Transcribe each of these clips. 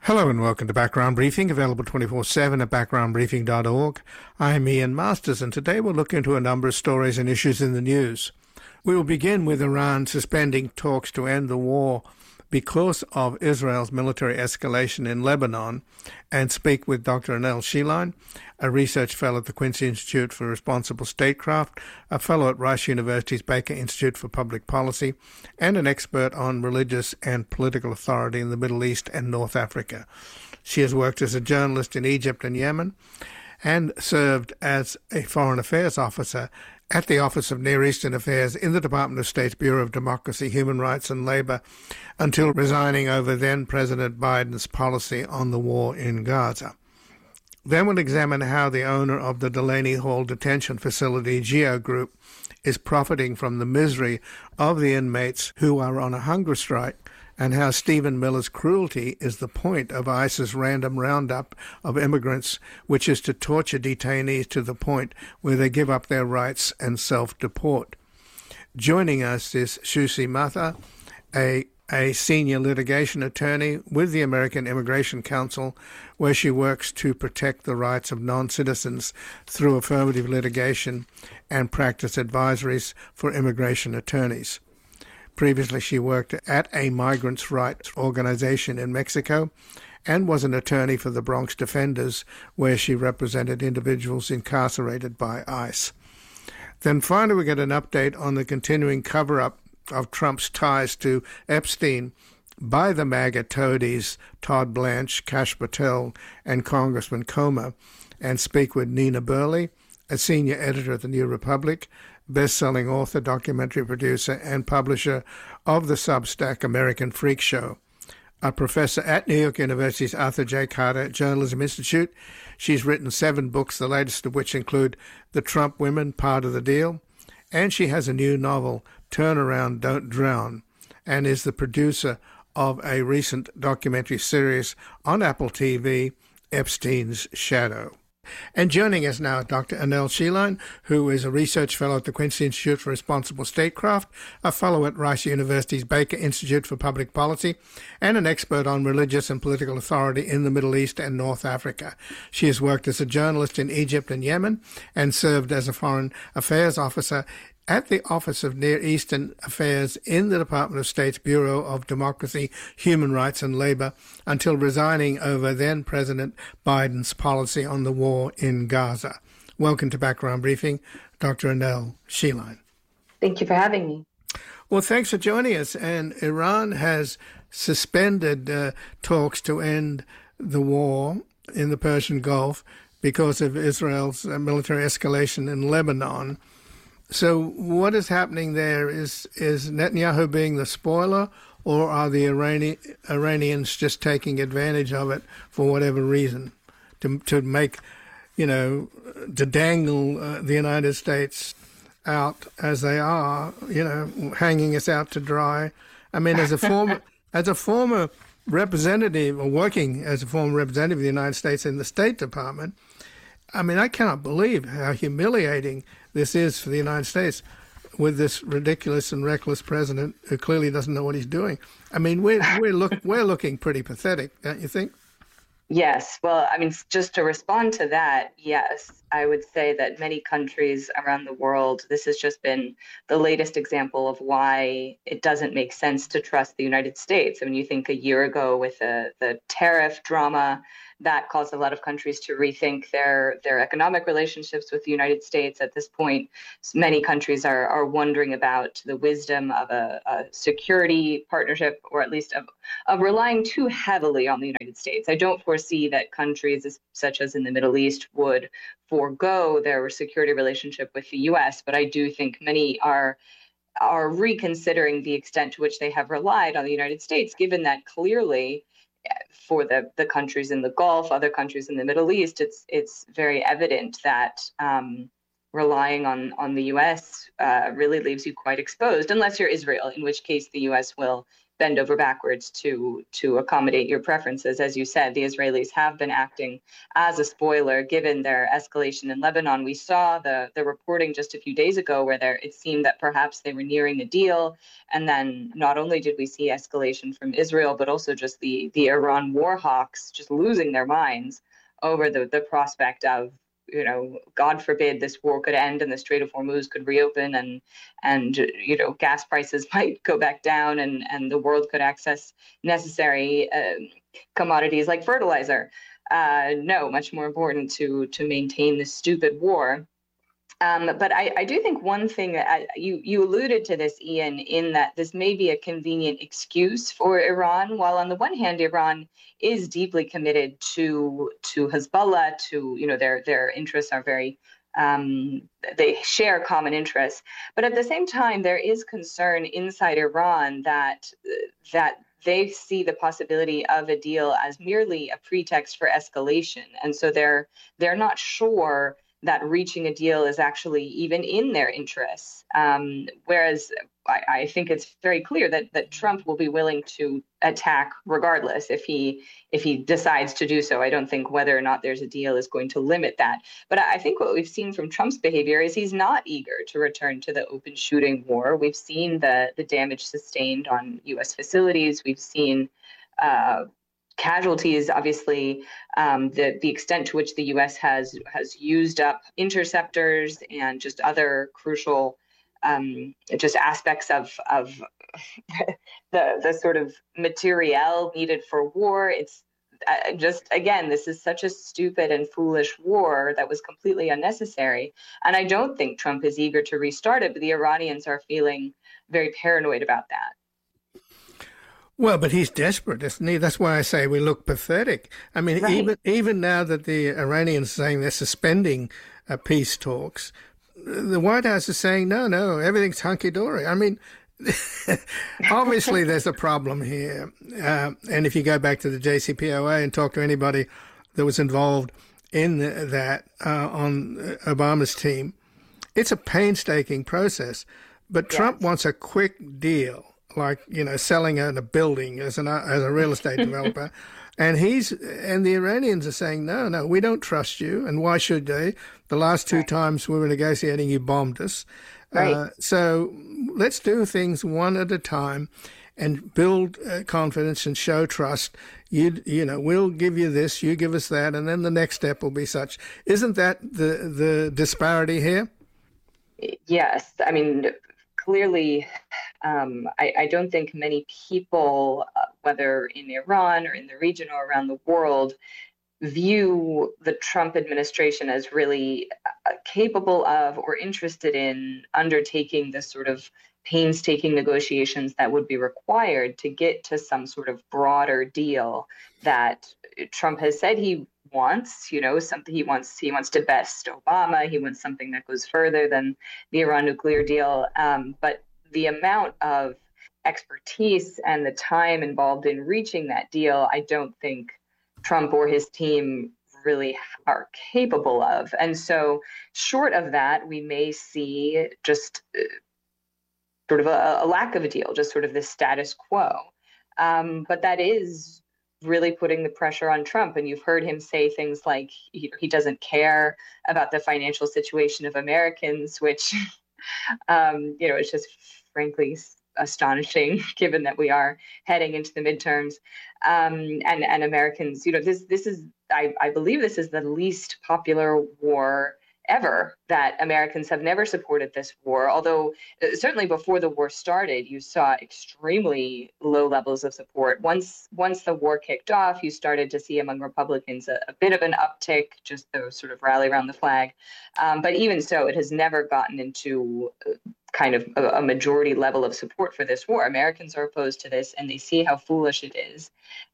Hello and welcome to Background Briefing, available 24/7 at backgroundbriefing.org. I'm Ian Masters, and today we'll look into a number of stories and issues in the news. We will begin with Iran suspending talks to end the war because of Israel's military escalation in Lebanon, and speak with Dr. Anel Sheline, a research fellow at the Quincy Institute for Responsible Statecraft, a fellow at Rice University's Baker Institute for Public Policy, and an expert on religious and political authority in the Middle East and North Africa. She has worked as a journalist in Egypt and Yemen and served as a foreign affairs officer at the Office of Near Eastern Affairs in the Department of State's Bureau of Democracy, Human Rights and Labor until resigning over then-President Biden's policy on the war in Gaza. Then we'll examine how the owner of the Delaney Hall detention facility, Geo Group, is profiting from the misery of the inmates who are on a hunger strike, and how Stephen Miller's cruelty is the point of ICE's random roundup of immigrants, which is to torture detainees to the point where they give up their rights and self-deport. Joining us is Shusi Matha, a senior litigation attorney with the American Immigration Council, where she works to protect the rights of non-citizens through affirmative litigation and practice advisories for immigration attorneys. Previously, she worked at a migrants' rights organization in Mexico and was an attorney for the Bronx Defenders, where she represented individuals incarcerated by ICE. Then finally, we get an update on the continuing cover-up of Trump's ties to Epstein by the MAGA toadies Todd Blanche, Kash Patel, and Congressman Comer, and speak with Nina Burley, a senior editor at the New Republic, best-selling author, documentary producer, and publisher of the Substack American Freak Show. A professor at New York University's Arthur J. Carter Journalism Institute. She's written 7 books, the latest of which include The Trump Women, Part of the Deal, and she has a new novel, Turn Around, Don't Drown, and is the producer of a recent documentary series on Apple TV, Epstein's Shadow. And joining us now, Dr. Anel Sheline, who is a research fellow at the Quincy Institute for Responsible Statecraft, a fellow at Rice University's Baker Institute for Public Policy, and an expert on religious and political authority in the Middle East and North Africa. She has worked as a journalist in Egypt and Yemen and served as a foreign affairs officer at the Office of Near Eastern Affairs in the Department of State's Bureau of Democracy, Human Rights and Labor until resigning over then-President Biden's policy on the war in Gaza. Welcome to Background Briefing, Dr. Anel Sheline. Thank you for having me. Well, thanks for joining us. And Iran has suspended talks to end the war in the Persian Gulf because of Israel's military escalation in Lebanon. So what is happening there? Is Netanyahu being the spoiler, or are the Iranians just taking advantage of it for whatever reason to make, to dangle the United States out as they are, hanging us out to dry? I mean, as a former representative, or working as a former representative of the United States in the State Department, I mean, I cannot believe how humiliating this is for the United States with this ridiculous and reckless president who clearly doesn't know what he's doing. I mean, we're looking pretty pathetic, don't you think? Yes. Well, I mean, just to respond to that, yes, I would say that many countries around the world, this has just been the latest example of why it doesn't make sense to trust the United States. I mean, you think a year ago with the tariff drama, that caused a lot of countries to rethink their economic relationships with the United States. At this point, many countries are wondering about the wisdom of a security partnership, or at least of relying too heavily on the United States. I don't foresee that countries such as in the Middle East would forego their security relationship with the U.S., but I do think many are reconsidering the extent to which they have relied on the United States, given that clearly for the countries in the Gulf, other countries in the Middle East, it's very evident that relying on the U.S. Really leaves you quite exposed, unless you're Israel, in which case the U.S. will bend over backwards to accommodate your preferences. As you said, the Israelis have been acting as a spoiler given their escalation in Lebanon. We saw the reporting just a few days ago where it seemed that perhaps they were nearing a deal. And then not only did we see escalation from Israel, but also just the Iran war hawks just losing their minds over the prospect of, God forbid this war could end and the Strait of Hormuz could reopen and gas prices might go back down and the world could access necessary commodities like fertilizer. No, much more important to maintain this stupid war. But I do think one thing that you alluded to this, Ian, in that this may be a convenient excuse for Iran. While on the one hand, Iran is deeply committed to Hezbollah, their interests are very, they share common interests. But at the same time, there is concern inside Iran that they see the possibility of a deal as merely a pretext for escalation, and so they're not sure that reaching a deal is actually even in their interests. Whereas I think it's very clear that Trump will be willing to attack regardless if he decides to do so. I don't think whether or not there's a deal is going to limit that. But I think what we've seen from Trump's behavior is he's not eager to return to the open shooting war. We've seen the damage sustained on U.S. facilities. We've seen casualties, obviously, the extent to which the U.S. has used up interceptors and just other crucial just aspects of the sort of materiel needed for war. It's just, again, this is such a stupid and foolish war that was completely unnecessary. And I don't think Trump is eager to restart it, but the Iranians are feeling very paranoid about that. Well, but he's desperate, isn't he? That's why I say we look pathetic. I mean, right. even now that the Iranians are saying they're suspending peace talks, the White House is saying, no, everything's hunky-dory. I mean, obviously there's a problem here. And if you go back to the JCPOA and talk to anybody that was involved in that on Obama's team, it's a painstaking process. But Trump wants a quick deal, like, selling a building as a real estate developer. And the Iranians are saying, no, we don't trust you. And why should they? The last two times we were negotiating, you bombed us. Right. So let's do things one at a time and build confidence and show trust. We'll give you this, you give us that, and then the next step will be such. Isn't that the disparity here? Yes. I mean, clearly, I don't think many people, whether in Iran or in the region or around the world, view the Trump administration as really capable of or interested in undertaking the sort of painstaking negotiations that would be required to get to some sort of broader deal that Trump has said he wants, something he wants to best Obama. He wants something that goes further than the Iran nuclear deal. But the amount of expertise and the time involved in reaching that deal, I don't think Trump or his team really are capable of. And so short of that, we may see just sort of a lack of a deal, just sort of the status quo. But that is really putting the pressure on Trump. And you've heard him say things like he doesn't care about the financial situation of Americans, which, it's just frankly astonishing given that we are heading into the midterms. And Americans, this is, I believe this is the least popular war ever, that Americans have never supported this war. Although certainly before the war started, you saw extremely low levels of support. Once the war kicked off, you started to see among Republicans a bit of an uptick, just the sort of rally around the flag. But even so, it has never gotten into kind of a majority level of support for this war. Americans are opposed to this, and they see how foolish it is.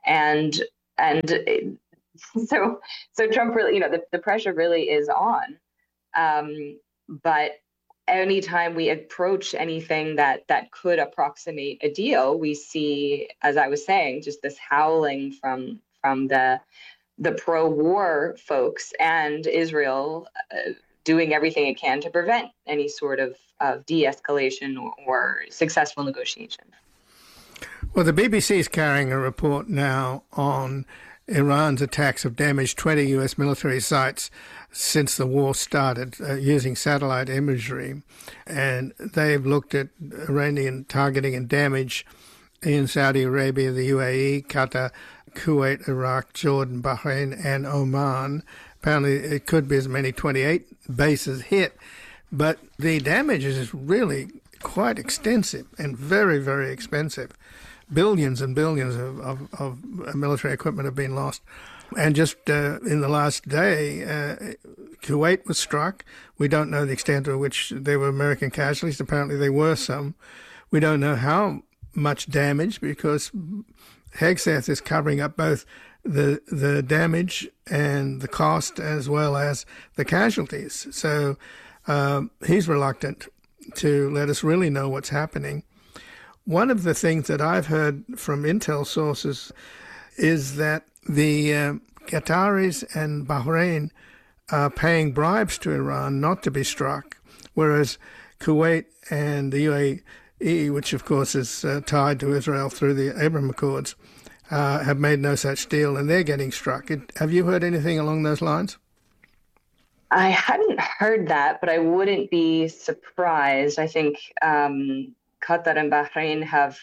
So Trump really, the pressure really is on. But anytime we approach anything that could approximate a deal, we see, as I was saying, just this howling from the pro-war folks and Israel doing everything it can to prevent any sort of de-escalation or successful negotiation. Well, the BBC is carrying a report now on Iran's attacks have damaged 20 U.S. military sites since the war started using satellite imagery. And they've looked at Iranian targeting and damage in Saudi Arabia, the UAE, Qatar, Kuwait, Iraq, Jordan, Bahrain, and Oman. Apparently, it could be as many 28 bases hit. But the damage is really quite extensive and very, very expensive. Billions and billions of military equipment have been lost. And just in the last day, Kuwait was struck. We don't know the extent to which there were American casualties. Apparently there were some. We don't know how much damage because Hegseth is covering up both the damage and the cost as well as the casualties. So he's reluctant to let us really know what's happening. One of the things that I've heard from intel sources is that the Qataris and Bahrain are paying bribes to Iran not to be struck, whereas Kuwait and the UAE, which of course is tied to Israel through the Abraham Accords, have made no such deal, and they're getting struck. Have you heard anything along those lines? I hadn't heard that, but I wouldn't be surprised. I think Qatar and Bahrain have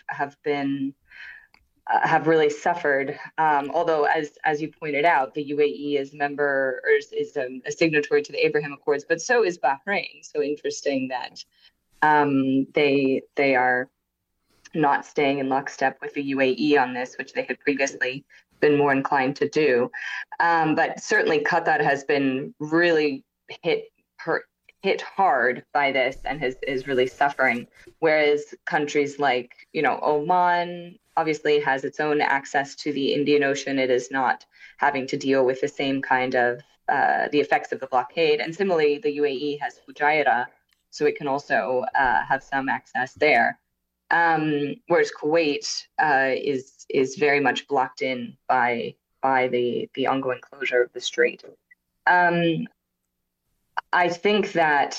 really suffered. Although, as you pointed out, the UAE is a signatory to the Abraham Accords, but so is Bahrain. So interesting that they are not staying in lockstep with the UAE on this, which they had previously been more inclined to do. But certainly Qatar has been really hit hard by this and is really suffering. Whereas countries like, Oman obviously has its own access to the Indian Ocean. It is not having to deal with the same kind of the effects of the blockade. And similarly, the UAE has Fujairah, so it can also have some access there. Whereas Kuwait is very much blocked in by the ongoing closure of the strait. I think that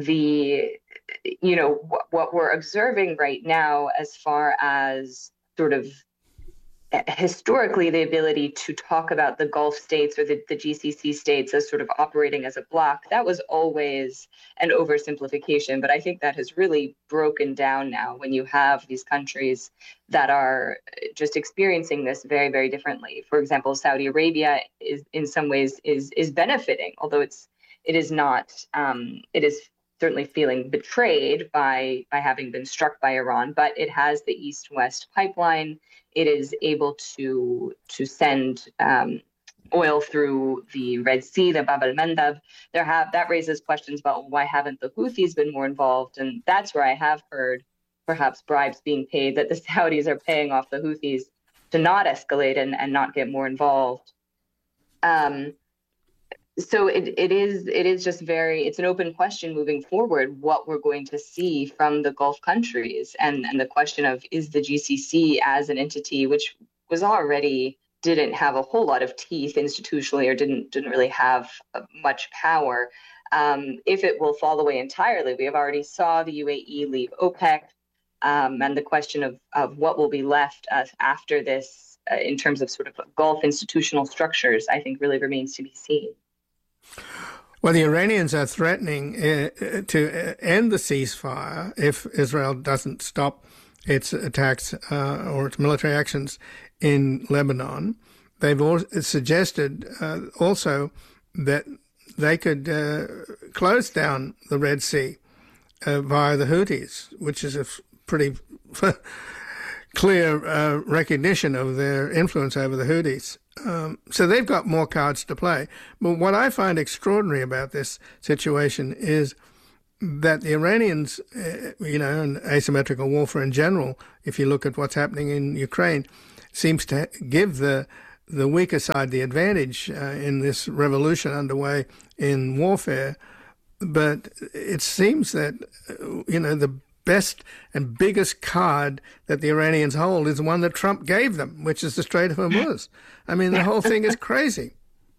what we're observing right now, as far as sort of historically the ability to talk about the Gulf states or the GCC states as sort of operating as a bloc, that was always an oversimplification. But I think that has really broken down now when you have these countries that are just experiencing this very, very differently. For example, Saudi Arabia is in some ways is benefiting, although it is certainly feeling betrayed by having been struck by Iran, but it has the East-West pipeline. It is able to send oil through the Red Sea, the Bab el-Mandab. That raises questions about why haven't the Houthis been more involved, and that's where I have heard perhaps bribes being paid, that the Saudis are paying off the Houthis to not escalate and not get more involved. So it is just it's an open question moving forward what we're going to see from the Gulf countries, and the question of, is the GCC as an entity which was already didn't have a whole lot of teeth institutionally or didn't really have much power, if it will fall away entirely. We have already saw the UAE leave OPEC, and the question of what will be left after this in terms of sort of Gulf institutional structures, I think really remains to be seen. Well, the Iranians are threatening to end the ceasefire if Israel doesn't stop its attacks or its military actions in Lebanon. They've suggested also that they could close down the Red Sea via the Houthis, which is a pretty clear recognition of their influence over the Houthis. So they've got more cards to play. But what I find extraordinary about this situation is that the Iranians, and asymmetrical warfare in general, if you look at what's happening in Ukraine, seems to give the weaker side the advantage in this revolution underway in warfare. But it seems that, the best and biggest card that the Iranians hold is the one that Trump gave them, which is the Strait of Hormuz. I mean, the whole thing is crazy.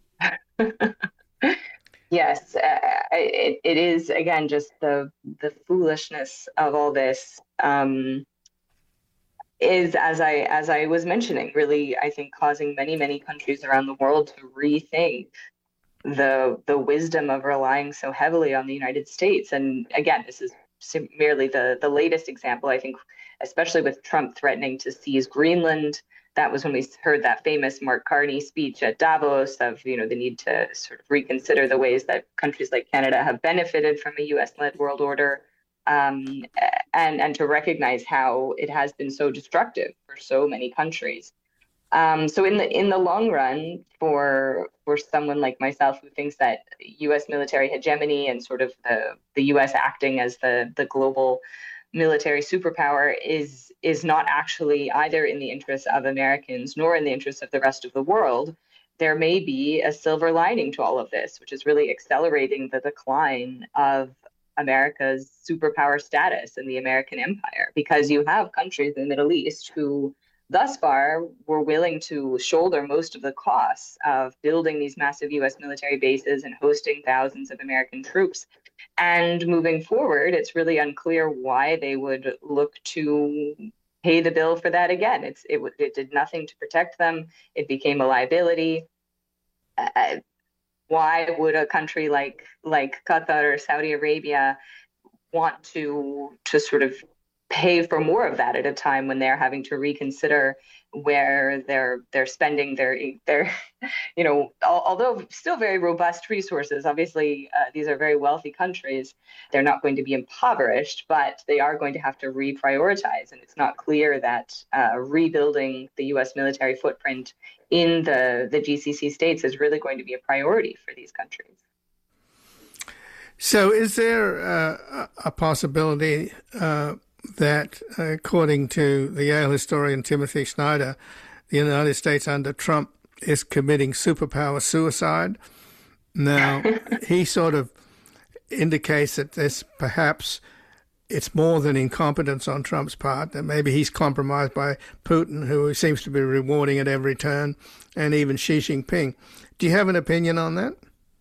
Yes, it is, again, just the foolishness of all this. is, as I was mentioning, really, I think causing many countries around the world to rethink the wisdom of relying so heavily on the United States. And again, this is merely the latest example. I think, especially with Trump threatening to seize Greenland, that was when we heard that famous Mark Carney speech at Davos of, the need to sort of reconsider the ways that countries like Canada have benefited from a U.S.-led world order, and to recognize how it has been so destructive for so many countries. So in the long run, for someone like myself who thinks that U.S. military hegemony and sort of the U.S. acting as the global military superpower is not actually either in the interests of Americans nor in the interests of the rest of the world, there may be a silver lining to all of this, which is really accelerating the decline of America's superpower status in the American empire, because you have countries in the Middle East who thus far were willing to shoulder most of the costs of building these massive U.S. military bases and hosting thousands of American troops. And moving forward, it's really unclear why they would look to pay the bill for that again. It did nothing to protect them. It became a liability. Why would a country like Qatar or Saudi Arabia want to sort of pay for more of that at a time when they're having to reconsider where they're spending their although still very robust resources. Obviously, these are very wealthy countries. They're not going to be impoverished, but they are going to have to reprioritize. And it's not clear that rebuilding the U.S. military footprint in the GCC states is really going to be a priority for these countries. So is there a possibility that, according to the Yale historian Timothy Snyder, the United States under Trump is committing superpower suicide? Now, he sort of indicates that this perhaps it's more than incompetence on Trump's part, that maybe he's compromised by Putin, who seems to be rewarding at every turn, and even Xi Jinping. Do you have an opinion on that?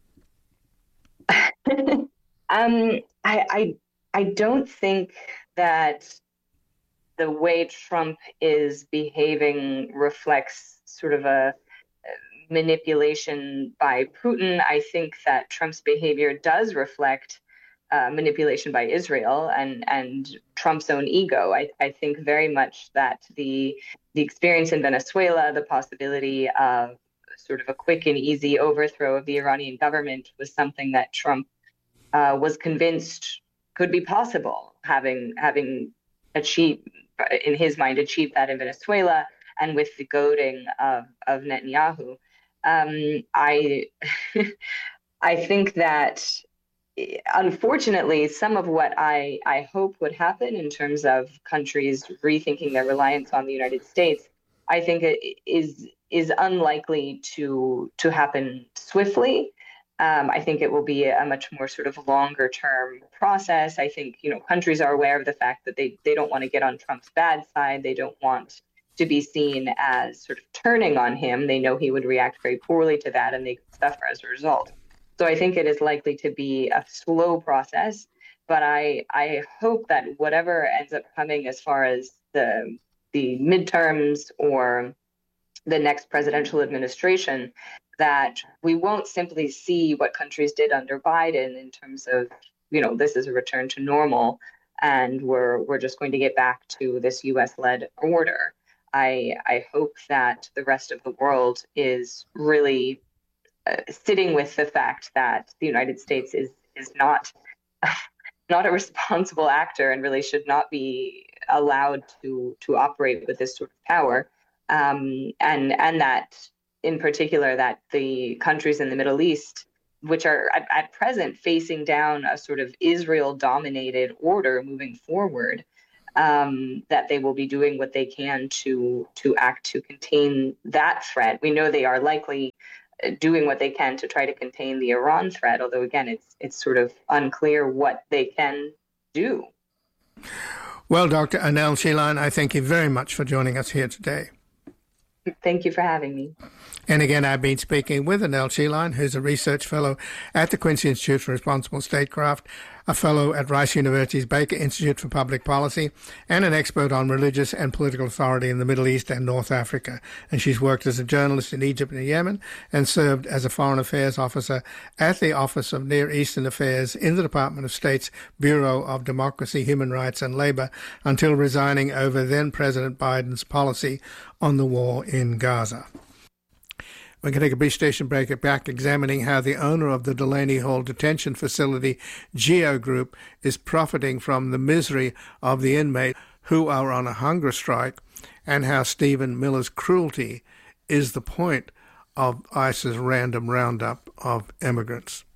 I don't think that the way Trump is behaving reflects sort of a manipulation by Putin. I think that Trump's behavior does reflect manipulation by Israel and Trump's own ego. I think very much that the experience in Venezuela, the possibility of sort of a quick and easy overthrow of the Iranian government, was something that Trump was convinced could be possible, having achieved, in his mind, achieved that in Venezuela, and with the goading of Netanyahu. I think that, unfortunately, some of what I hope would happen in terms of countries rethinking their reliance on the United States, I think it is unlikely to happen swiftly. I think it will be a much more sort of longer term process. I think, countries are aware of the fact that they don't want to get on Trump's bad side. They don't want to be seen as sort of turning on him. They know he would react very poorly to that, and they could suffer as a result. So I think it is likely to be a slow process, but I hope that whatever ends up coming as far as the midterms or the next presidential administration, that we won't simply see what countries did under Biden in terms of, this is a return to normal and we're just going to get back to this U.S.-led order. I hope that the rest of the world is really sitting with the fact that the United States is not a responsible actor and really should not be allowed to operate with this sort of power, and that, in particular, that the countries in the Middle East, which are at present facing down a sort of Israel-dominated order moving forward, that they will be doing what they can to act to contain that threat. We know they are likely doing what they can to try to contain the Iran threat, although, again, it's sort of unclear what they can do. Well, Dr. Anil Sheelan, I thank you very much for joining us here today. Thank you for having me. And again, I've been speaking with Annelle Scheelein, who's a research fellow at the Quincy Institute for Responsible Statecraft, a fellow at Rice University's Baker Institute for Public Policy, and an expert on religious and political authority in the Middle East and North Africa. And she's worked as a journalist in Egypt and Yemen and served as a foreign affairs officer at the Office of Near Eastern Affairs in the Department of State's Bureau of Democracy, Human Rights and Labor until resigning over then-President Biden's policy on the war in Gaza. We're going to take a brief station break, get back examining how the owner of the Delaney Hall detention facility, Geo Group, is profiting from the misery of the inmates who are on a hunger strike, and how Stephen Miller's cruelty is the point of ICE's random roundup of immigrants.